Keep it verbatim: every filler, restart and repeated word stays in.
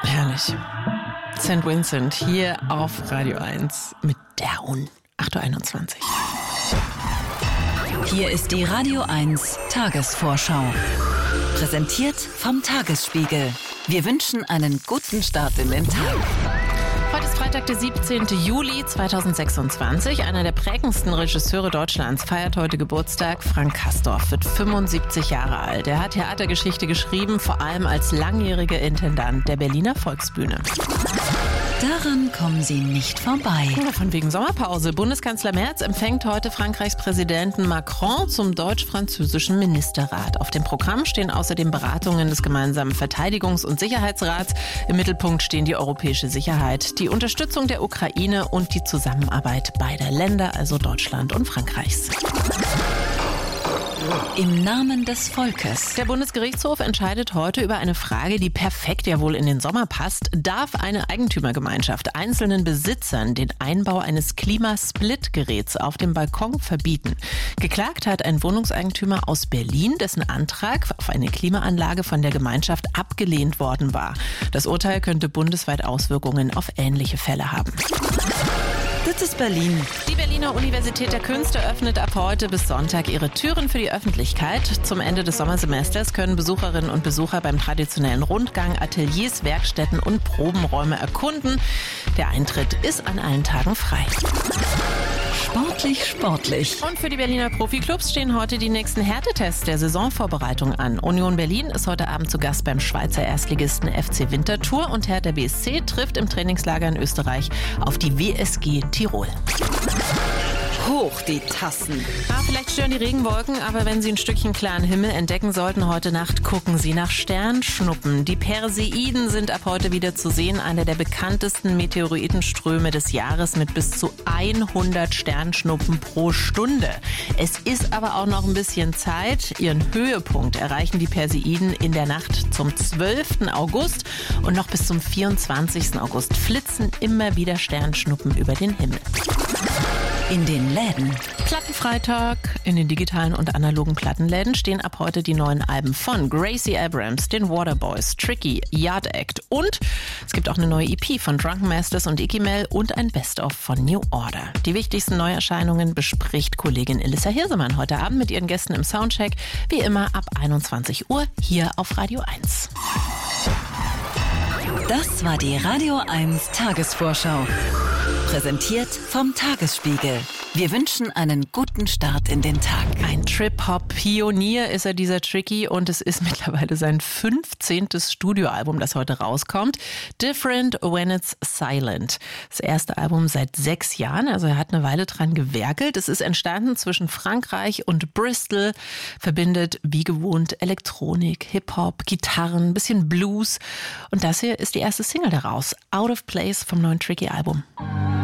Herrlich. Sankt Vincent hier auf Radio eins mit Down. acht Uhr einundzwanzig. Hier ist die Radio eins Tagesvorschau. Präsentiert vom Tagesspiegel. Wir wünschen einen guten Start in den Tag. Heute ist Freitag, der siebzehnten Juli zweitausendsechsundzwanzig. Einer der prägendsten Regisseure Deutschlands feiert heute Geburtstag. Frank Castorf wird fünfundsiebzig Jahre alt. Er hat Theatergeschichte geschrieben, vor allem als langjähriger Intendant der Berliner Volksbühne. Daran kommen Sie nicht vorbei. Ja, von wegen Sommerpause. Bundeskanzler Merz empfängt heute Frankreichs Präsidenten Macron zum deutsch-französischen Ministerrat. Auf dem Programm stehen außerdem Beratungen des gemeinsamen Verteidigungs- und Sicherheitsrats. Im Mittelpunkt stehen die europäische Sicherheit, die Unterstützung der Ukraine und die Zusammenarbeit beider Länder, also Deutschland und Frankreichs. Im Namen des Volkes. Der Bundesgerichtshof entscheidet heute über eine Frage, die perfekt ja wohl in den Sommer passt. Darf eine Eigentümergemeinschaft einzelnen Besitzern den Einbau eines Klimasplit-Geräts auf dem Balkon verbieten? Geklagt hat ein Wohnungseigentümer aus Berlin, dessen Antrag auf eine Klimaanlage von der Gemeinschaft abgelehnt worden war. Das Urteil könnte bundesweit Auswirkungen auf ähnliche Fälle haben. Das ist Berlin. Die Berliner Universität der Künste öffnet ab heute bis Sonntag ihre Türen für die Öffentlichkeit. Zum Ende des Sommersemesters können Besucherinnen und Besucher beim traditionellen Rundgang Ateliers, Werkstätten und Probenräume erkunden. Der Eintritt ist an allen Tagen frei. Sportlich, sportlich. Und für die Berliner Profiklubs stehen heute die nächsten Härtetests der Saisonvorbereitung an. Union Berlin ist heute Abend zu Gast beim Schweizer Erstligisten F C Winterthur und Hertha B S C trifft im Trainingslager in Österreich auf die W S G Tirol. Hoch die Tassen. Ah, vielleicht stören die Regenwolken, aber wenn Sie ein Stückchen klaren Himmel entdecken sollten heute Nacht, gucken Sie nach Sternschnuppen. Die Perseiden sind ab heute wieder zu sehen, einer der bekanntesten Meteoritenströme des Jahres mit bis zu hundert Sternschnuppen pro Stunde. Es ist aber auch noch ein bisschen Zeit. Ihren Höhepunkt erreichen die Perseiden in der Nacht zum zwölften August und noch bis zum vierundzwanzigsten August flitzen immer wieder Sternschnuppen über den Himmel. In den Läden. Plattenfreitag. In den digitalen und analogen Plattenläden stehen ab heute die neuen Alben von Gracie Abrams, den Waterboys, Tricky, Yard Act und es gibt auch eine neue E P von Drunken Masters und Icky Mel und ein Best-of von New Order. Die wichtigsten Neuerscheinungen bespricht Kollegin Elissa Hirsemann heute Abend mit ihren Gästen im Soundcheck, wie immer ab einundzwanzig Uhr hier auf Radio eins. Das war die Radio eins Tagesvorschau. Präsentiert vom Tagesspiegel. Wir wünschen einen guten Start in den Tag. Ein Trip-Hop-Pionier ist er, dieser Tricky, und es ist mittlerweile sein fünfzehntes Studioalbum, das heute rauskommt. Different When It's Silent. Das erste Album seit sechs Jahren, also er hat eine Weile dran gewerkelt. Es ist entstanden zwischen Frankreich und Bristol, verbindet wie gewohnt Elektronik, Hip-Hop, Gitarren, ein bisschen Blues. Und das hier ist die erste Single daraus, Out of Place vom neuen Tricky-Album.